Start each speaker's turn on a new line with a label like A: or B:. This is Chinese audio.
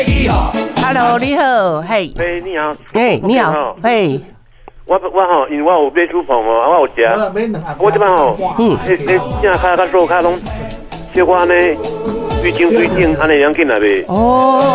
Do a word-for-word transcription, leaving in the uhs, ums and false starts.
A: Hello， 你好，嘿，
B: 喂，你好，
A: 哎，你好，嘿，
B: 我我吼，因为我有买煮饭哦，我有食，我这摆吼，嗯，诶诶，正骹甲手骹拢小可安尼水晶水晶安尼样紧来袂？
A: 哦。